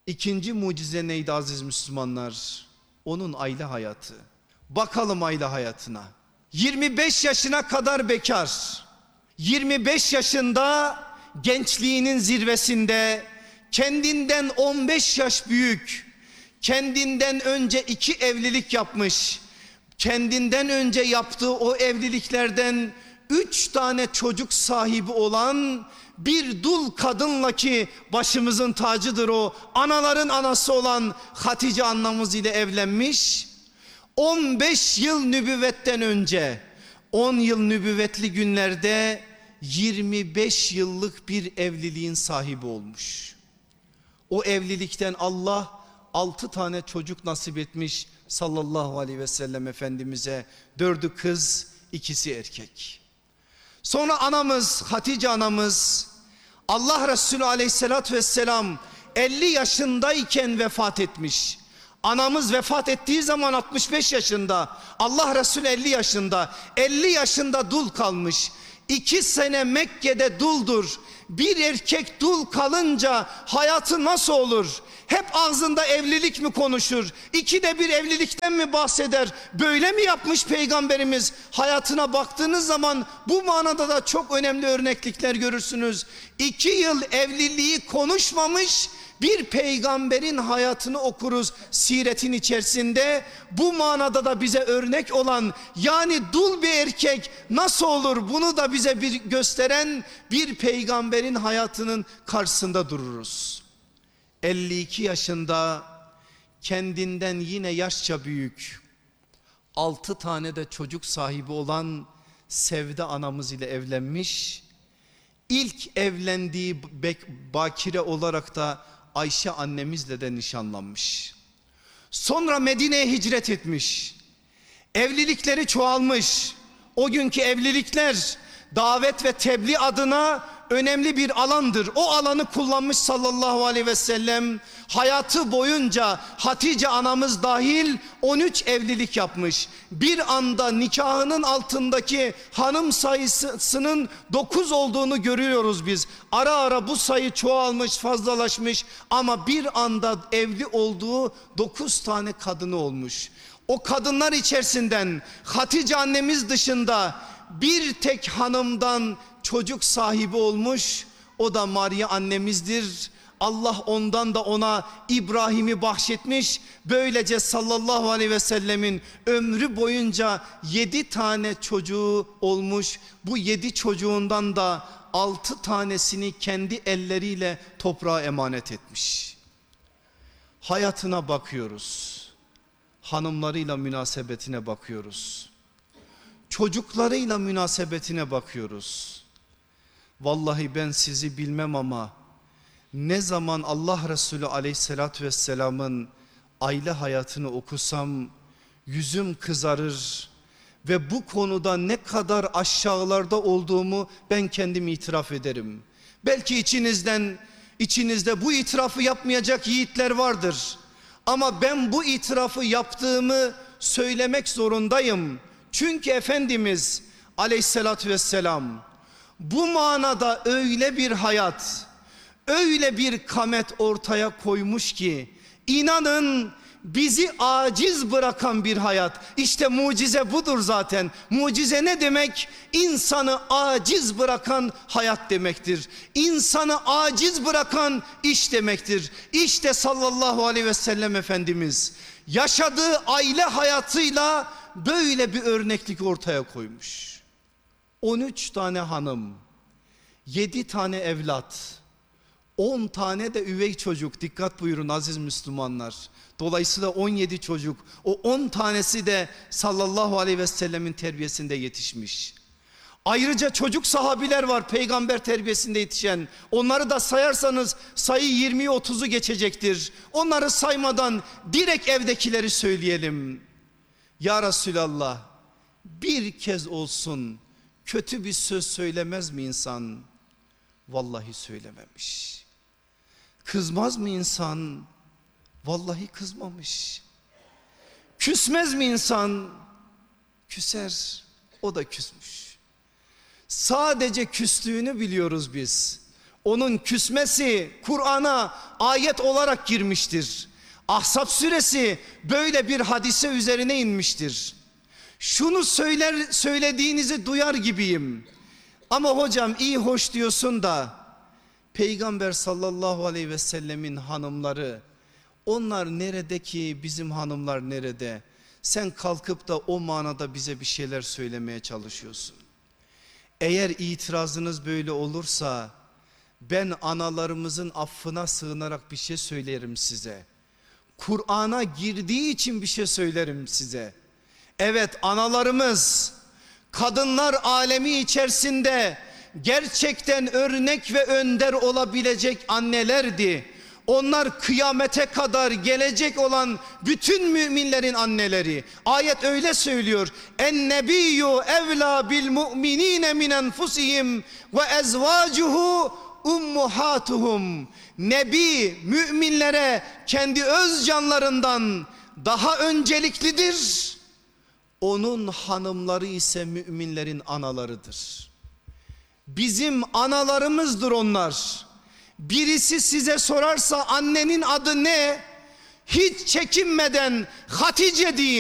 İkinci mucize neydi aziz Müslümanlar? Onun aile hayatı. Bakalım aile hayatına. 25 yaşına kadar bekar. 25 yaşında gençliğinin zirvesinde, kendinden 15 yaş büyük, kendinden önce 2 evlilik yapmış, kendinden önce yaptığı o evliliklerden 3 tane çocuk sahibi olan bir dul kadınla, ki başımızın tacıdır o, anaların anası olan Hatice annemiz ile evlenmiş. 15 yıl nübüvvetten önce, 10 yıl nübüvvetli günlerde 25 yıllık bir evliliğin sahibi olmuş. O evlilikten Allah 6 tane çocuk nasip etmiş sallallahu aleyhi ve sellem Efendimiz'e. 4'ü kız, 2'si erkek. Sonra anamız Hatice anamız, Allah Resulü aleyhissalatü vesselam 50 yaşındayken vefat etmiş. Anamız vefat ettiği zaman 65 yaşında, Allah Resulü 50 yaşında. 50 yaşında dul kalmış. 2 sene Mekke'de duldur. Bir erkek dul kalınca hayatı nasıl olur? Hep ağzında evlilik mi konuşur? 2'de 1 evlilikten mi bahseder? Böyle mi yapmış Peygamberimiz? Hayatına baktığınız zaman bu manada da çok önemli örneklikler görürsünüz. 2 yıl evliliği konuşmamış bir peygamberin hayatını okuruz siretin içerisinde. Bu manada da bize örnek olan, yani dul bir erkek nasıl olur, bunu da bize gösteren bir peygamberin hayatının karşısında dururuz. 52 yaşında kendinden yine yaşça büyük 6 tane de çocuk sahibi olan Sevde anamız ile evlenmiş. İlk evlendiği bakire olarak da Ayşe annemizle de nişanlanmış. Sonra Medine'ye hicret etmiş. Evlilikleri çoğalmış. O günkü evlilikler davet ve tebliğ adına önemli bir alandır. O alanı kullanmış sallallahu aleyhi ve sellem. Hayatı boyunca Hatice anamız dahil 13 evlilik yapmış. Bir anda nikahının altındaki hanım sayısının 9 olduğunu görüyoruz biz. Ara ara bu sayı çoğalmış, fazlalaşmış, ama bir anda evli olduğu 9 tane kadını olmuş. O kadınlar içerisinden Hatice annemiz dışında bir tek hanımdan çocuk sahibi olmuş. O da Maria annemizdir. Allah ondan da ona İbrahim'i bahşetmiş. Böylece sallallahu aleyhi ve sellemin ömrü boyunca 7 tane çocuğu olmuş. Bu 7 çocuğundan da 6 tanesini kendi elleriyle toprağa emanet etmiş. Hayatına bakıyoruz. Hanımlarıyla münasebetine bakıyoruz. Çocuklarıyla münasebetine bakıyoruz. Vallahi ben sizi bilmem ama ne zaman Allah Resulü aleyhissalatü vesselamın aile hayatını okusam yüzüm kızarır ve bu konuda ne kadar aşağılarda olduğumu ben kendim itiraf ederim. Belki içinizde bu itirafı yapmayacak yiğitler vardır. Ama ben bu itirafı yaptığımı söylemek zorundayım. Çünkü Efendimiz aleyhissalatü vesselam bu manada öyle bir hayat, öyle bir kamet ortaya koymuş ki, inanın bizi aciz bırakan bir hayat. İşte mucize budur zaten. Mucize ne demek? İnsanı aciz bırakan hayat demektir. İnsanı aciz bırakan iş demektir. İşte sallallahu aleyhi ve sellem Efendimiz yaşadığı aile hayatıyla böyle bir örneklik ortaya koymuş. 13 tane hanım, 7 tane evlat, 10 tane de üvey çocuk. Dikkat buyurun aziz Müslümanlar. Dolayısıyla 17 çocuk. O 10 tanesi de sallallahu aleyhi ve sellemin terbiyesinde yetişmiş. Ayrıca çocuk sahabiler var peygamber terbiyesinde yetişen. Onları da sayarsanız sayı 20'yi 30'u geçecektir. Onları saymadan direkt evdekileri söyleyelim. Ya Resulallah, bir kez olsun kötü bir söz söylemez mi insan? Vallahi söylememiş. Kızmaz mı insan? Vallahi kızmamış. Küsmez mi insan? Küser. O da küsmüş. Sadece küstüğünü biliyoruz biz. Onun küsmesi Kur'an'a ayet olarak girmiştir. Ahzab suresi böyle bir hadise üzerine inmiştir. Şunu söylediğinizi duyar gibiyim. Ama hocam iyi hoş diyorsun da Peygamber sallallahu aleyhi ve sellemin hanımları, onlar nerede ki bizim hanımlar nerede? Sen kalkıp da o manada bize bir şeyler söylemeye çalışıyorsun. Eğer itirazınız böyle olursa ben analarımızın affına sığınarak bir şey söylerim size. Kur'an'a girdiği için bir şey söylerim size. Evet, analarımız kadınlar alemi içerisinde gerçekten örnek ve önder olabilecek annelerdi. Onlar kıyamete kadar gelecek olan bütün müminlerin anneleri. Ayet öyle söylüyor. En-nebiyyü evlâ bil mu'minîne min enfusihim ve ezvâcuhu ummahatuhum. Nebi müminlere kendi öz canlarından daha önceliklidir. Onun hanımları ise müminlerin analarıdır. Bizim analarımızdır onlar. Birisi size sorarsa annenin adı ne? Hiç çekinmeden Hatice deyin.